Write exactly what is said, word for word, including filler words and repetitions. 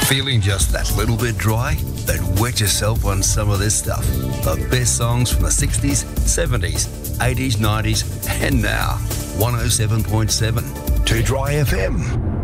Feeling just that little bit dry? Then wet yourself on some of this stuff. The best songs from the sixties, seventies, eighties, nineties, and now. one oh seven point seven. To Dry F M.